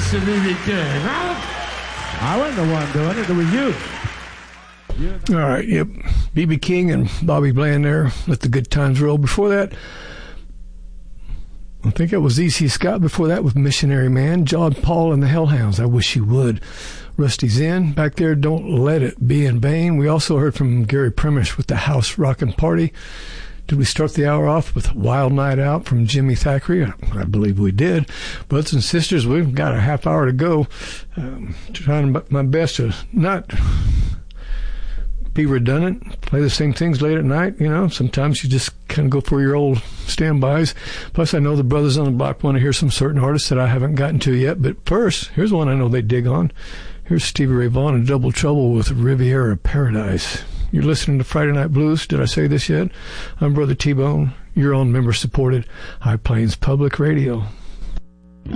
Mr. B.B. King, huh? I wasn't the one doing it. It was you. All right, yep. B.B. King and Bobby Bland there. Let the good times roll. Before that, I think it was E.C. Scott. Before that with Missionary Man. John Paul and the Hellhounds. I Wish You Would. Rusty Zen back there. Don't Let It Be in Vain. We also heard from Gary Premish with the House Rockin' Party. Did we start the hour off with Wild Night Out from Jimmy Thackeray? I believe we did. Brothers and sisters, we've got a half hour to go. Trying my best to not be redundant, play the same things late at night. You know, sometimes you just kind of go for your old standbys. Plus, I know the brothers on the block want to hear some certain artists that I haven't gotten to yet. But first, here's one I know they dig on. Here's Stevie Ray Vaughan and Double Trouble with Riviera Paradise. You're listening to Friday Night Blues. Did I say this yet? I'm Brother T-Bone. You're on member-supported High Plains Public Radio.